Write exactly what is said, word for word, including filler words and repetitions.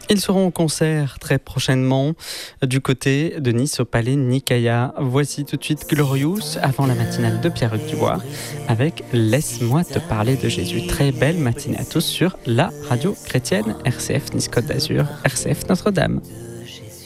Ils seront au concert très prochainement du côté de Nice au Palais Nicaïa. Voici tout de suite Glorious avant la matinale de Pierre-Luc Dubois avec Laisse-moi te parler de Jésus. Très belle matinée à tous sur la radio chrétienne R C F Nice Côte d'Azur, R C F Notre-Dame.